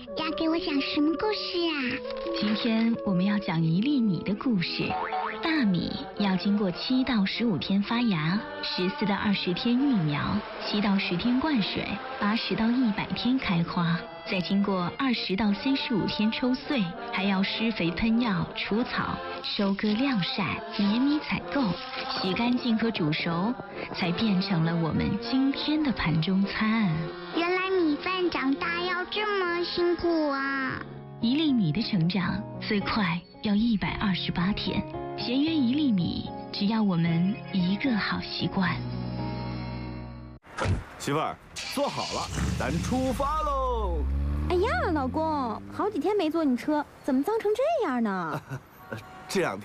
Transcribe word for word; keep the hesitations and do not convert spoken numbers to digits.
要给我讲什么故事啊？ 今天我们要讲一粒米的故事。大米要经过七到十五天发芽，十四到二十天育苗，七到十天灌水，八十到一百天开花，再经过二十到三十五天抽穗，还要施肥喷药、除草、收割晾晒、碾米采购、洗干净和煮熟，才变成了我们今天的盘中餐。 原来米饭长大要这么辛苦啊！ 一粒米的成长最快要一百二十八天，咸约一粒米，只要我们一个好习惯。 媳妇儿，坐好了，咱出发喽！ 哎呀，老公，好几天没坐你车，怎么脏成这样呢？ 这两